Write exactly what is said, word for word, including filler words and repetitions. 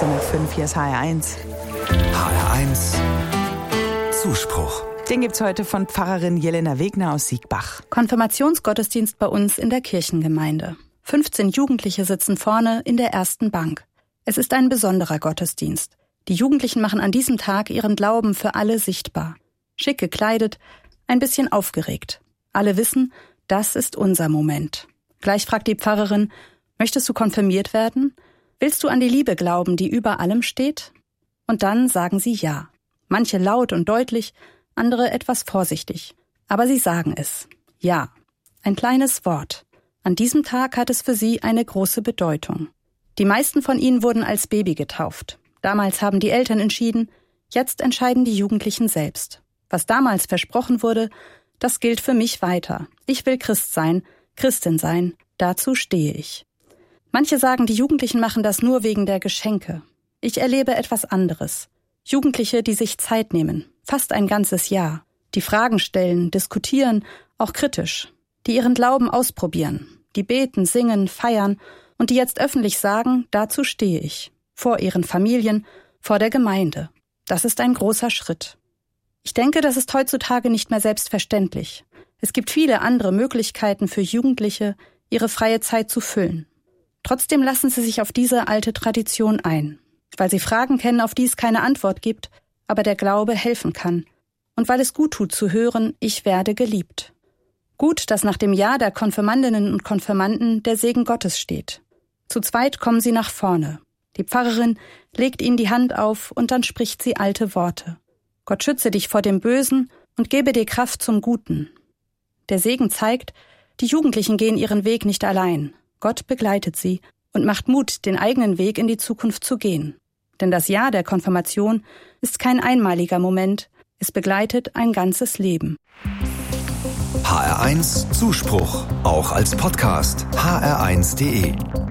achtzehn Uhr fünf, hier ist H R eins. H R eins Zuspruch. Den gibt's heute von Pfarrerin Jelena Wegner aus Siegbach. Konfirmationsgottesdienst bei uns in der Kirchengemeinde. fünfzehn Jugendliche sitzen vorne in der ersten Bank. Es ist ein besonderer Gottesdienst. Die Jugendlichen machen an diesem Tag ihren Glauben für alle sichtbar. Schick gekleidet, ein bisschen aufgeregt. Alle wissen, das ist unser Moment. Gleich fragt die Pfarrerin, möchtest du konfirmiert werden? Willst du an die Liebe glauben, die über allem steht? Und dann sagen sie ja. Manche laut und deutlich, andere etwas vorsichtig. Aber sie sagen es. Ja. Ein kleines Wort. An diesem Tag hat es für sie eine große Bedeutung. Die meisten von ihnen wurden als Baby getauft. Damals haben die Eltern entschieden, jetzt entscheiden die Jugendlichen selbst. Was damals versprochen wurde, das gilt für mich weiter. Ich will Christ sein, Christin sein, dazu stehe ich. Manche sagen, die Jugendlichen machen das nur wegen der Geschenke. Ich erlebe etwas anderes. Jugendliche, die sich Zeit nehmen, fast ein ganzes Jahr, die Fragen stellen, diskutieren, auch kritisch, die ihren Glauben ausprobieren, die beten, singen, feiern und die jetzt öffentlich sagen, dazu stehe ich. Vor ihren Familien, vor der Gemeinde. Das ist ein großer Schritt. Ich denke, das ist heutzutage nicht mehr selbstverständlich. Es gibt viele andere Möglichkeiten für Jugendliche, ihre freie Zeit zu füllen. Trotzdem lassen sie sich auf diese alte Tradition ein, weil sie Fragen kennen, auf die es keine Antwort gibt, aber der Glaube helfen kann. Und weil es gut tut zu hören, ich werde geliebt. Gut, dass nach dem Ja der Konfirmandinnen und Konfirmanden der Segen Gottes steht. Zu zweit kommen sie nach vorne. Die Pfarrerin legt ihnen die Hand auf und dann spricht sie alte Worte. Gott schütze dich vor dem Bösen und gebe dir Kraft zum Guten. Der Segen zeigt, die Jugendlichen gehen ihren Weg nicht allein. Gott begleitet sie und macht Mut, den eigenen Weg in die Zukunft zu gehen. Denn das Ja der Konfirmation ist kein einmaliger Moment, es begleitet ein ganzes Leben. H R eins Zuspruch, auch als Podcast, h r eins punkt d e.